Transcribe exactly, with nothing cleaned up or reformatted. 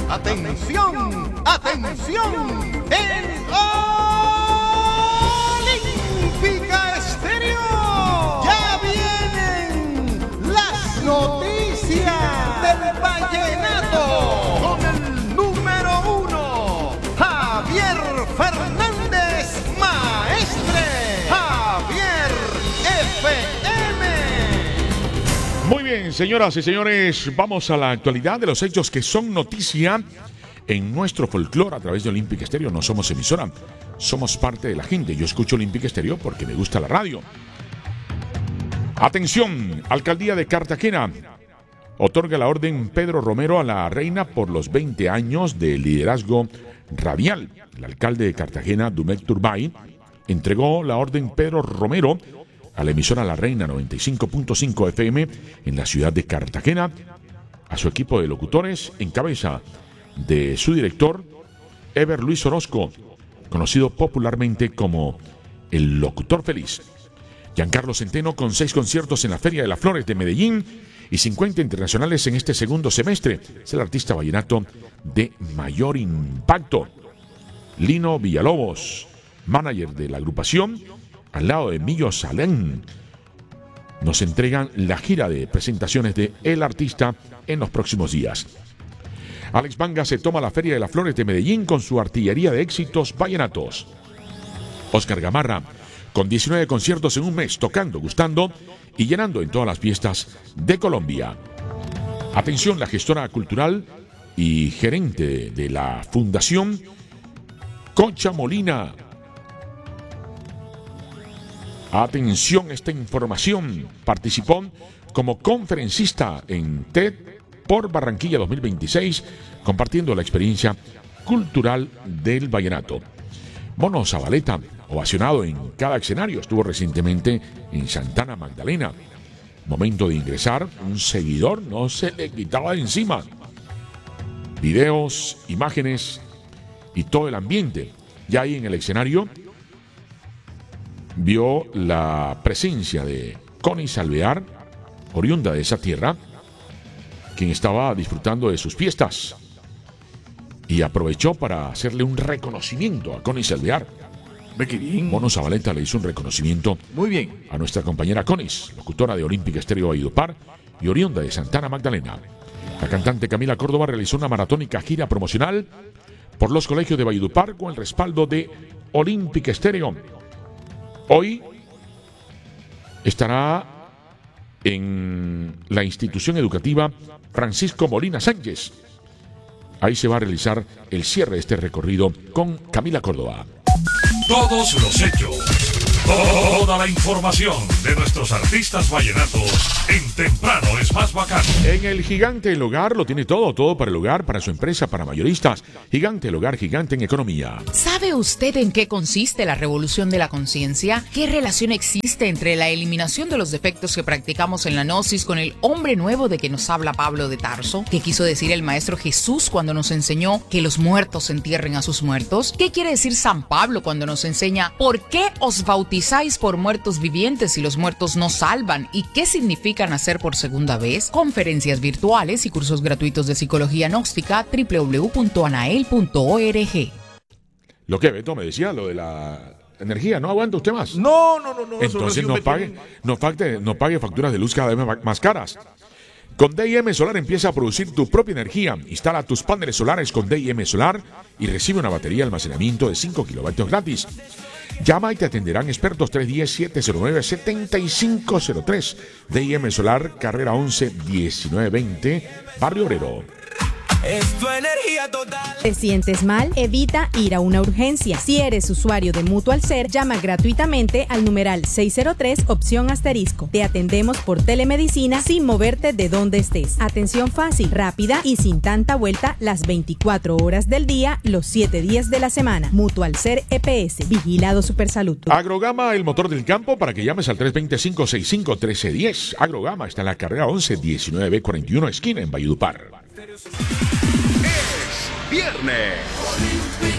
Atención, atención, en Olímpica Estéreo ya vienen las noticias del vallenato con el número uno, Javier Fernández Maestre, Javier F M. Muy bien, señoras y señores, vamos a la actualidad de los hechos que son noticia en nuestro folclore a través de Olímpica Estéreo. No somos emisora, somos parte de la gente. Yo escucho Olímpica Estéreo porque me gusta la radio. Atención, Alcaldía de Cartagena otorga la orden Pedro Romero a la reina por los veinte años de liderazgo radial. El alcalde de Cartagena, Dumet Turbay, entregó la orden Pedro Romero a la emisora La Reina noventa y cinco punto cinco F M en la ciudad de Cartagena, a su equipo de locutores en cabeza de su director, Ever Luis Orozco, conocido popularmente como el Locutor Feliz. Giancarlo Centeno con seis conciertos en la Feria de las Flores de Medellín y cincuenta internacionales en este segundo semestre. Es el artista vallenato de mayor impacto. Lino Villalobos, manager de la agrupación, al lado de Millo Salén, nos entregan la gira de presentaciones de el artista en los próximos días. Alex Banga se toma la Feria de las Flores de Medellín con su artillería de éxitos vallenatos. Oscar Gamarra, con diecinueve conciertos en un mes, tocando, gustando y llenando en todas las fiestas de Colombia. Atención, la gestora cultural y gerente de la Fundación Concha Molina. Atención, esta información. Participó como conferencista en TED por Barranquilla dos mil veintiséis, compartiendo la experiencia cultural del vallenato. Mono Zabaleta, ovacionado en cada escenario, estuvo recientemente en Santana Magdalena. Momento de ingresar, un seguidor no se le quitaba de encima. Videos, imágenes y todo el ambiente. Ya ahí en el escenario vio la presencia de Conis Alvear, oriunda de esa tierra, quien estaba disfrutando de sus fiestas y aprovechó para hacerle un reconocimiento a Conis Alvear. Ve qué bien. Mono Zabaleta le hizo un reconocimiento Muy bien. a nuestra compañera Conis, locutora de Olímpica Estéreo Valledupar y oriunda de Santana Magdalena. La cantante Camila Córdoba realizó una maratónica gira promocional por los colegios de Valledupar con el respaldo de Olímpica Estéreo. Hoy estará en la institución educativa Francisco Molina Sánchez. Ahí se va a realizar el cierre de este recorrido con Camila Córdoba. Todos los hechos, toda la información de nuestros artistas vallenatos en Temprano es más bacano. En el Gigante El Hogar lo tiene todo, todo para el hogar, para su empresa, para mayoristas. Gigante El Hogar, gigante en economía. ¿Sabe usted en qué consiste la revolución de la conciencia? ¿Qué relación existe entre la eliminación de los defectos que practicamos en la gnosis con el hombre nuevo de que nos habla Pablo de Tarso? ¿Qué quiso decir el maestro Jesús cuando nos enseñó que los muertos entierren a sus muertos? ¿Qué quiere decir San Pablo cuando nos enseña por qué os bautizáis por muertos vivientes si los muertos no salvan? ¿Y qué significa nacer por segunda vez? Conferencias virtuales y cursos gratuitos de psicología gnóstica, doble u doble u doble u punto anael punto org. Lo que Beto me decía, lo de la energía, ¿no aguanta usted más? No, no, no, no. Entonces no pague, no, pague, no pague facturas de luz cada vez más caras. Con D I M Solar empieza a producir tu propia energía. Instala tus paneles solares con D I M Solar y recibe una batería de almacenamiento de cinco kilovatios gratis. Llama y te atenderán expertos tres uno cero, siete cero nueve, siete cinco cero tres. D I M Solar, carrera once, diecinueve veinte, Barrio Obrero. Es tu energía total. ¿Te sientes mal? Evita ir a una urgencia. Si eres usuario de Mutual Ser, llama gratuitamente al numeral seis cero tres, opción asterisco. Te atendemos por telemedicina sin moverte de donde estés. Atención fácil, rápida y sin tanta vuelta las veinticuatro horas del día, los siete días de la semana. Mutual Ser E P S, Vigilado Supersalud. Agrogama, el motor del campo, para que llames al tres dos cero, cinco seis cinco, uno tres uno cero. Agrogama está en la carrera once, diecinueve B cuarenta y uno, esquina en Valledupar. Es viernes.